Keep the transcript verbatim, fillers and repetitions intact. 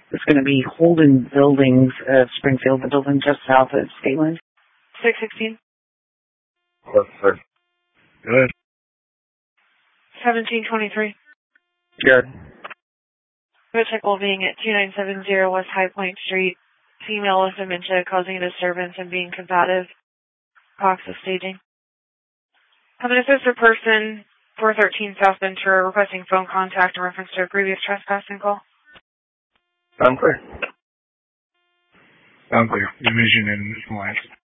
It's going to be Holden Buildings of Springfield, the building just south of Stateland. six sixteen. Yes, sir. Good. seventeen twenty-three. Good. Vehicle being at two nine seven zero West High Point Street. Female with dementia causing a disturbance and being combative. Cox is staging. Have an assisted person, four thirteen South Ventura, requesting phone contact in reference to a previous trespassing call. Sound clear. Sound clear. Division and compliance.